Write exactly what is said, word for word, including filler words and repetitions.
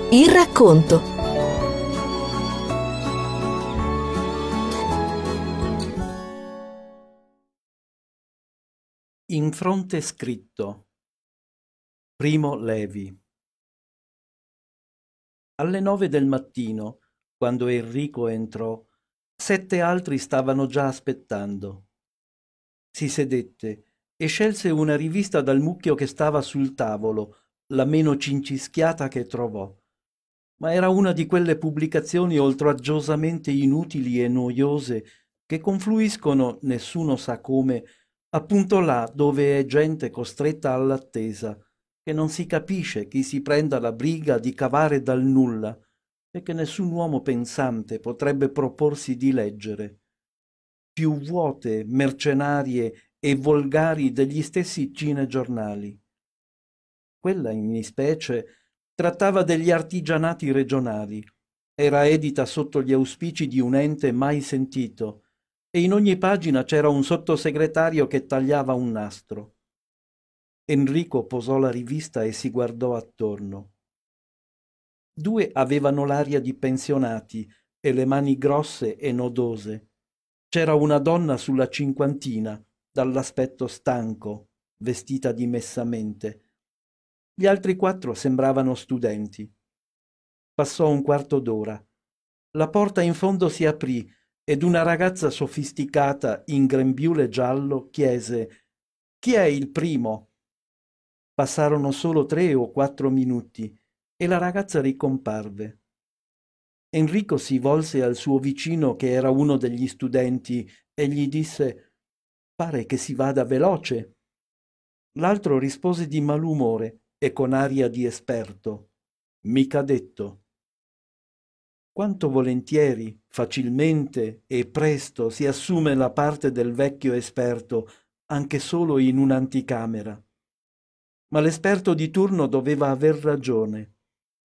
Il racconto. In fronte scritto. Primo Levi. Alle nove del mattino, quando Enrico entrò, sette altri stavano già aspettando. Si sedette e scelse una rivista dal mucchio che stava sul tavolo, la meno cincischiata che trovò. Ma era una di quelle pubblicazioni oltraggiosamente inutili e noiose che confluiscono, nessuno sa come, appunto là dove è gente costretta all'attesa, che non si capisce chi si prenda la briga di cavare dal nulla e che nessun uomo pensante potrebbe proporsi di leggere. Più vuote, mercenarie e volgari degli stessi cinegiornali. Quella in ispecie trattava degli artigianati regionali, era edita sotto gli auspici di un ente mai sentito e in ogni pagina c'era un sottosegretario che tagliava un nastro. Enrico posò la rivista e si guardò attorno. Due avevano l'aria di pensionati e le mani grosse e nodose. C'era una donna sulla cinquantina, dall'aspetto stanco, vestita dimessamente. Gli altri quattro sembravano studenti. Passò un quarto d'ora. La porta in fondo si aprì ed una ragazza sofisticata in grembiule giallo chiese «Chi è il primo?» Passarono solo tre o quattro minuti e la ragazza ricomparve. Enrico si volse al suo vicino che era uno degli studenti e gli disse «Pare che si vada veloce». L'altro rispose di malumore e con aria di esperto «Mica detto». Quanto volentieri, facilmente e presto si assume la parte del vecchio esperto, anche solo in un'anticamera. Ma l'esperto di turno doveva aver ragione.